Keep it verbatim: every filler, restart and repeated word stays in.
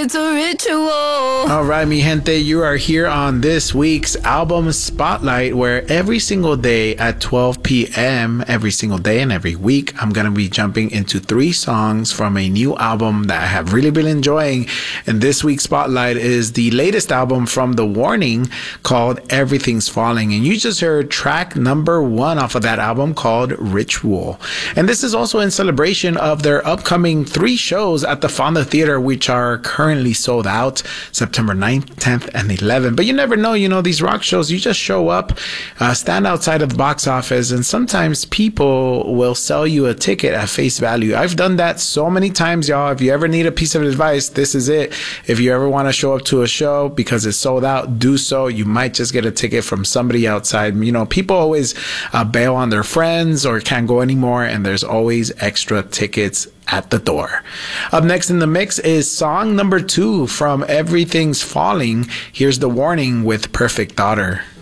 it's a ritual. All right, mi gente, you are here on this week's Album Spotlight, where every single day at twelve p.m., every single day and every week, I'm going to be jumping into three songs from a new album that I have really been enjoying. And this week's Spotlight is the latest album from The Warning called Everything's Falling. And you just heard track number one off of that album called Ritual. And this is also in celebration of their upcoming three shows at the Fonda Theater, which are currently sold out September ninth, tenth, and eleventh. But you never know, you know, these rock shows, you just show up, uh, stand outside of the box office, and sometimes people will sell you a ticket at face value. I've done that so many times, y'all. If you ever need a piece of advice, this is it. If you ever want to show up to a show because it's sold out, do so. You might just get a ticket from somebody outside. You know, people always uh, bail on their friends or can't go anymore, and there's always extra tickets at the door. Up next in the mix is song number two from Everything's Falling. Here's The Warning with Perfect Daughter.